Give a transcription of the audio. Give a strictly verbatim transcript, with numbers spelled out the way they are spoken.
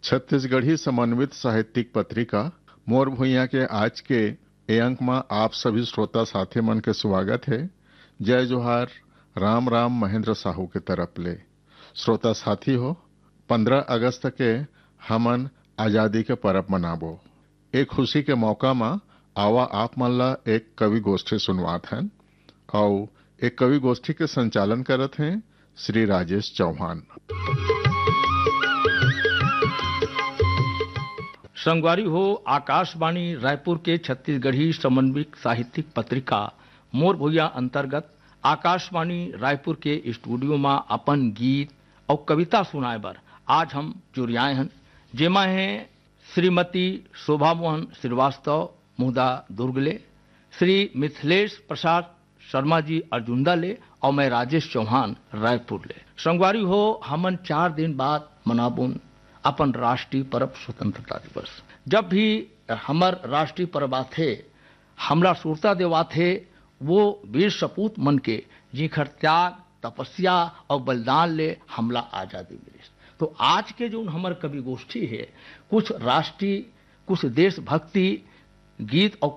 छत्तीसगढ़ी समन्वित साहित्यिक पत्रिका मोर भुइयां के आज के ए अंक में आप सभी श्रोता साथी मन के स्वागत है। जय जोहार, राम राम महेंद्र साहू के तरफ ले। श्रोता साथी हो, पंद्रह अगस्त के हमन आजादी के पर्व मनाबो। एक खुशी के मौका में आवा आप मन ला एक कवि गोष्ठी सुनवात हैं और एक कवि गोष्ठी के संचालन करत हैं श्री राजेश चौहान। संगवारी हो, आकाशवाणी रायपुर के छत्तीसगढ़ी समन्वित साहित्यिक पत्रिका मोर भुइया अंतर्गत आकाशवाणी रायपुर के स्टूडियो में अपन गीत और कविता सुनाए बर आज हम जुरियाए हैं, जेमा है श्रीमती शोभा मोहन श्रीवास्तव मुहदा दुर्गले, श्री मिथिलेश प्रसाद शर्मा जी अर्जुंदा ले और मैं राजेश चौहान रायपुर ले। संगवारी हो, हमन चार दिन बाद मनाबुन अपन राष्ट्रीय पर्व स्वतंत्रता दिवस। जब भी हमर राष्ट्रीय पर्व आथे, हमला सुरता देवाथे वो वीर सपूत मन के जिखर त्याग, तपस्या और बलिदान ले हमला आजादी मिली। तो आज के जो हमर कवि गोष्ठी है, कुछ राष्ट्रीय, कुछ देशभक्ति गीत और